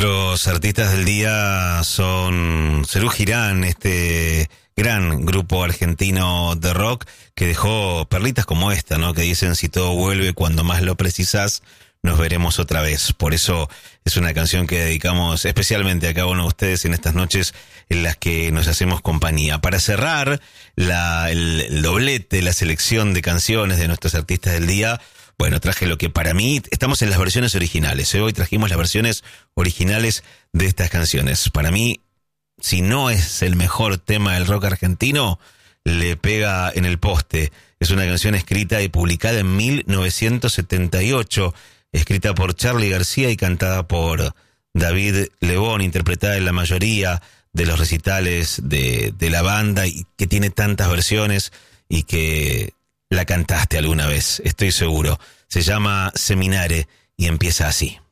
Nuestros artistas del día son Serú Girán, este gran grupo argentino de rock que dejó perlitas como esta, ¿no? Que dicen: si todo vuelve cuando más lo precisas, nos veremos otra vez. Por eso es una canción que dedicamos especialmente a cada uno de ustedes en estas noches en las que nos hacemos compañía. Para cerrar el doblete, la selección de canciones de nuestros artistas del día, bueno, traje lo que para mí, estamos en las versiones originales, hoy trajimos las versiones originales de estas canciones. Para mí, si no es el mejor tema del rock argentino, le pega en el poste. Es una canción escrita y publicada en 1978, escrita por Charly García y cantada por David Lebón, interpretada en la mayoría de los recitales de la banda, y que tiene tantas versiones y que la cantaste alguna vez, estoy seguro. Se llama Seminare y empieza así.